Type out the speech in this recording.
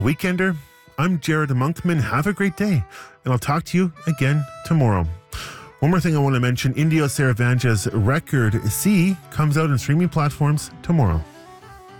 Weekender, I'm Jared Monkman. Have a great day, and I'll talk to you again tomorrow. One more thing I want to mention, Indio Saravanja's record C comes out on streaming platforms tomorrow.